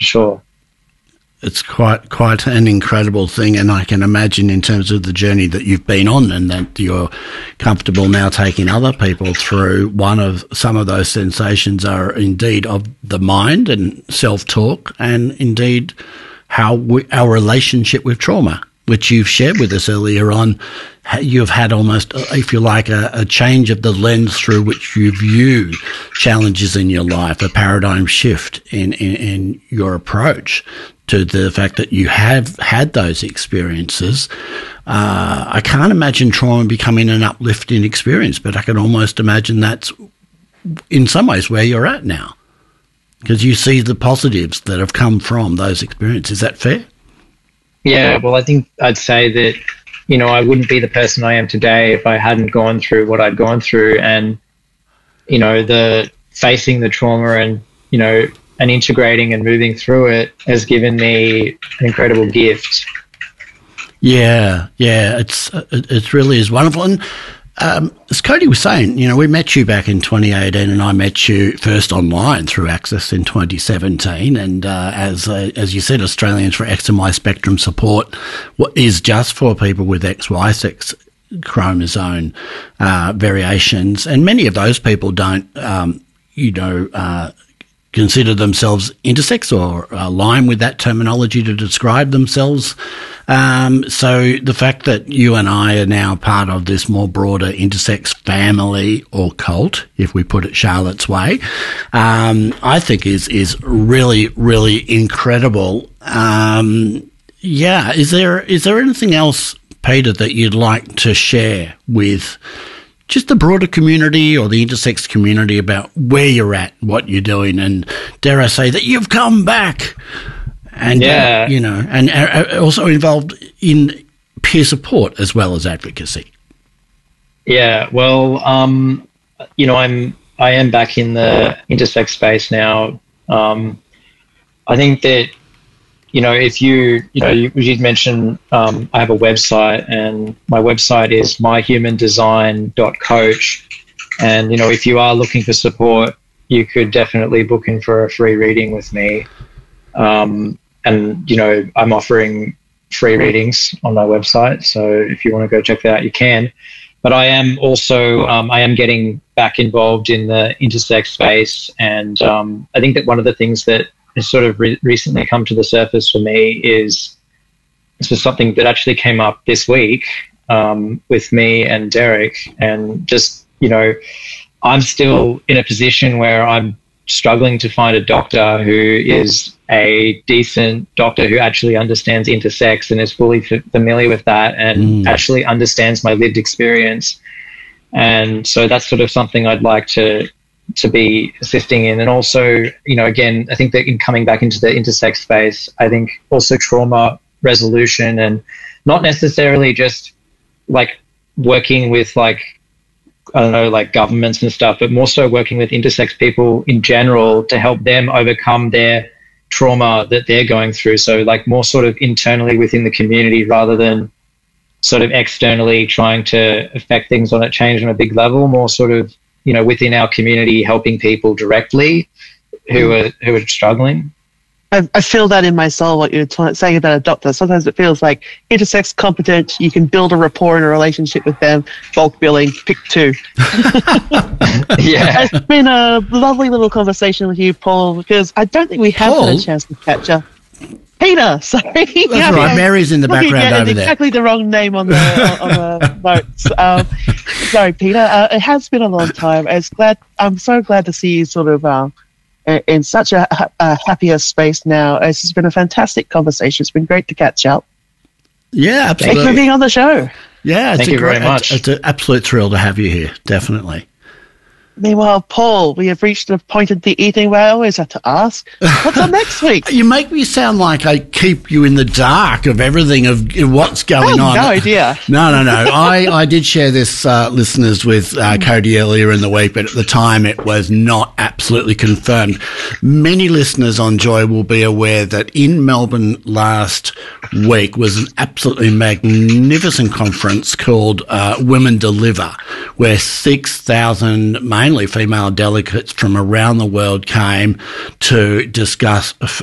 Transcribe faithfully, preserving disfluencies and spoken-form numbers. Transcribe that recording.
sure. It's quite quite an incredible thing, and I can imagine in terms of the journey that you've been on and that you're comfortable now taking other people through. One of some of those sensations are indeed of the mind and self-talk, and indeed how we, our relationship with trauma, which you've shared with us earlier on. You've had almost, if you like, a, a change of the lens through which you view challenges in your life, a paradigm shift in, in, in your approach to the fact that you have had those experiences. Uh, I can't imagine trauma becoming an uplifting experience, but I can almost imagine that's in some ways where you're at now, because you see the positives that have come from those experiences. Is that fair? Yeah, well, I think I'd say that, you know, I wouldn't be the person I am today if I hadn't gone through what I'd gone through. And, you know, the facing the trauma and, you know, and integrating and moving through it has given me an incredible gift. Yeah, yeah, it's it, it really is wonderful. And um, as Cody was saying, you know, we met you back in twenty eighteen, and I met you first online through Access in twenty seventeen. And uh, as uh, as you said, Australians for X and Y spectrum support what is just for people with X Y sex chromosome uh, variations, and many of those people don't, um, you know. Uh, consider themselves intersex or align with that terminology to describe themselves. Um, so the fact that you and I are now part of this more broader intersex family or cult, if we put it Charlotte's way, um, I think is, is really, really incredible. Um, yeah. Is there, is there anything else, Peter, that you'd like to share with just the broader community or the intersex community about where you're at, what you're doing, and dare I say that you've come back, and yeah. uh, you know, and uh, also involved in peer support as well as advocacy. Yeah, well, um, you know, I'm I am back in the intersex space now. Um, I think that, you know, if you, you know, you, you mentioned um, I have a website, and my website is my human design dot coach. And, you know, if you are looking for support, you could definitely book in for a free reading with me. Um, and, you know, I'm offering free readings on my website. So if you want to go check that out, you can. But I am also, um, I am getting back involved in the intersex space. And um, I think that one of the things that has sort of re- recently come to the surface for me is this was something that actually came up this week um, with me and Derek. And just, you know, I'm still in a position where I'm struggling to find a doctor who is a decent doctor who actually understands intersex and is fully f- familiar with that and mm. actually understands my lived experience. And so that's sort of something I'd like to to be assisting in. And also, you know, again, I think that in coming back into the intersex space, I think also trauma resolution, and not necessarily just like working with like, I don't know, like governments and stuff, but more so working with intersex people in general to help them overcome their trauma that they're going through. So like more sort of internally within the community rather than sort of externally trying to affect things on a change on a big level, more sort of, you know, within our community, helping people directly who are who are struggling. I, I feel that in my soul, what you're t- saying about a doctor. Sometimes it feels like intersex competent, you can build a rapport and a relationship with them, bulk billing, pick two. Yeah. It's been a lovely little conversation with you, Paul, because I don't think we have Paul? had a chance to catch up. Peter, sorry. That's yeah, right. yeah. Mary's in the Looking background at over there. Exactly the wrong name on the on the notes. Um, sorry, Peter. Uh, it has been a long time. It's glad. I'm so glad to see you sort of uh, in such a, a happier space now. It's just been a fantastic conversation. It's been great to catch up. Yeah, absolutely. Thanks for being on the show. Yeah, it's Thank a you great, very much. It's, it's an absolute thrill to have you here. Definitely. Meanwhile, Paul, we have reached the point of the evening where I always have to ask, what's on next week? You make me sound like I keep you in the dark of everything of what's going I on. have no idea. No, no, no. I, I did share this, uh, listeners, with uh, Cody earlier in the week, but at the time it was not absolutely confirmed. Many listeners on Joy will be aware that in Melbourne last week was an absolutely magnificent conference called uh, Women Deliver, where six thousand mainly female delegates from around the world came to discuss